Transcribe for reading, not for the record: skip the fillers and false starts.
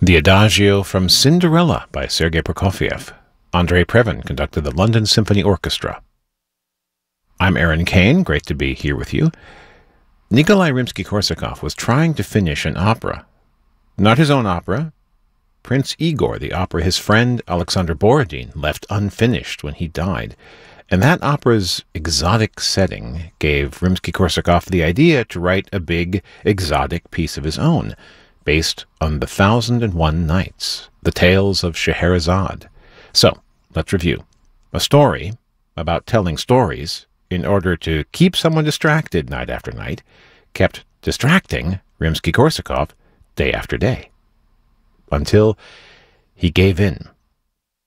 The Adagio from Cinderella by Sergei Prokofiev. Andrei Previn conducted the London Symphony Orchestra. I'm Aaron Kane, great to be here with you. Nikolai Rimsky-Korsakov was trying to finish an opera. Not his own opera. Prince Igor, the opera his friend Alexander Borodin left unfinished when he died. And that opera's exotic setting gave Rimsky-Korsakov the idea to write a big, exotic piece of his own, based on the 1001 Nights, the tales of Scheherazade. So, let's review. A story about telling stories in order to keep someone distracted night after night, kept distracting Rimsky-Korsakov day after day, until he gave in.